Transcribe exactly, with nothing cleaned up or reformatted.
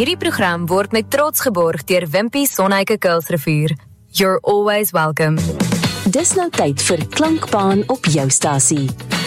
Hierdie program word met trots geborg deur Wimpy Sonheike Kuilsrivier. You're always welcome. Dis nou tyd vir Klankbaan op jou stasie.